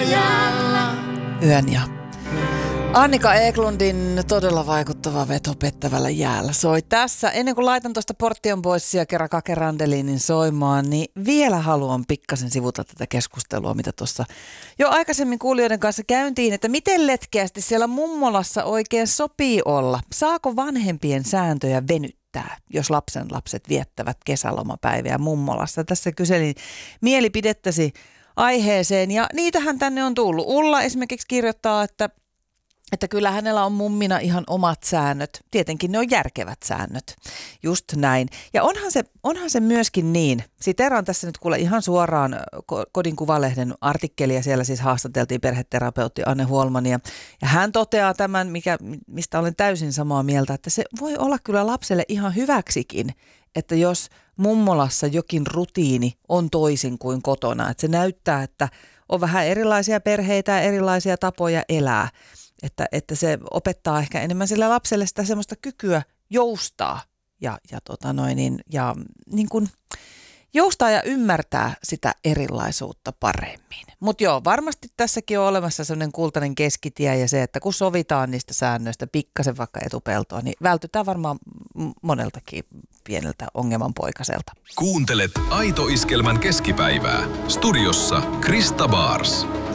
Yön ja Annika Eklundin todella vaikuttava veto pettävällä jäällä soi tässä. Ennen kuin laitan tuosta Portion Boysia kerran Kake Randelinin soimaan, niin vielä haluan pikkasen sivuta tätä keskustelua, mitä tuossa jo aikaisemmin kuulijoiden kanssa käyntiin, että miten letkeästi siellä mummolassa oikein sopii olla. Saako vanhempien sääntöjä venyttää, jos lapset viettävät kesälomapäiviä mummolassa? Tässä kyselin mielipidettäsi aiheeseen ja niitähän tänne on tullut. Ulla esimerkiksi kirjoittaa, että kyllä hänellä on mummina ihan omat säännöt. Tietenkin ne on järkevät säännöt. Just näin. Ja onhan se myöskin niin. Siteeraan tässä nyt kuule ihan suoraan Kodin Kuvalehden artikkelia. Siellä siis haastateltiin perheterapeutti Anne Huolmania. Ja hän toteaa tämän, mistä olen täysin samaa mieltä, että se voi olla kyllä lapselle ihan hyväksikin, että jos mummolassa jokin rutiini on toisin kuin kotona. Että se näyttää, että on vähän erilaisia perheitä ja erilaisia tapoja elää. Että se opettaa ehkä enemmän sille lapselle sitä semmoista kykyä joustaa ja niin kuin joustaa ja ymmärtää sitä erilaisuutta paremmin. Mutta joo, varmasti tässäkin on olemassa semmoinen kultainen keskitie ja se, että kun sovitaan niistä säännöistä pikkasen vaikka etupeltoa, niin vältytään varmaan moneltakin pieneltä ongelmanpoikaselta. Kuuntelet Aito Iskelmän keskipäivää. Studiossa Krista Baars.